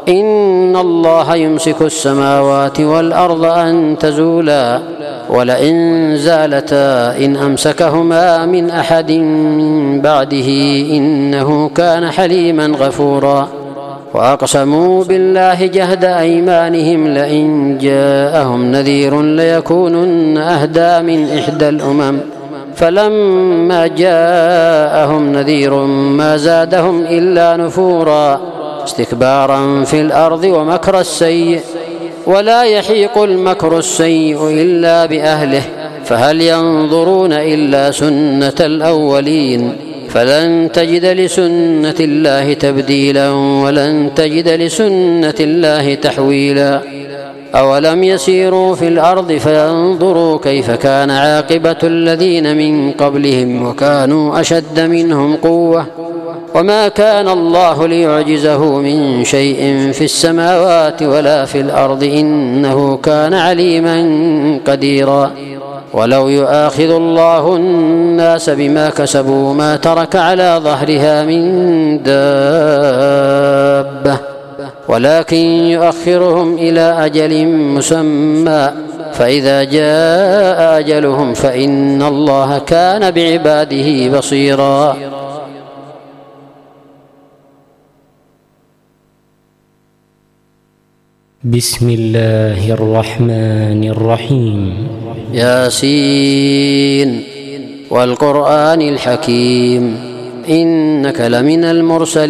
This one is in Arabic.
إن الله يمسك السماوات والأرض أن تزولا ولئن زالتا إن أمسكهما من أحد من بعده إنه كان حليما غفورا. وأقسموا بالله جهد أيمانهم لئن جاءهم نذير ليكونن أهدى من إحدى الأمم فلما جاءهم نذير ما زادهم إلا نفورا استكبارا في الأرض ومكر السيء ولا يحيق المكر السيء إلا بأهله فهل ينظرون إلا سنة الأولين فلن تجد لسنة الله تبديلا ولن تجد لسنة الله تحويلا. أولم يسيروا في الأرض فينظروا كيف كان عاقبة الذين من قبلهم وكانوا أشد منهم قوة وما كان الله ليعجزه من شيء في السماوات ولا في الأرض إنه كان عليما قديرا. ولو يؤاخذ الله الناس بما كسبوا ما ترك على ظهرها من دابة ولكن يؤخرهم إلى أجل مسمى فإذا جاء أجلهم فإن الله كان بعباده بصيرا. بسم الله الرحمن الرحيم. ياسين والقرآن الحكيم إنك لمن المرسلين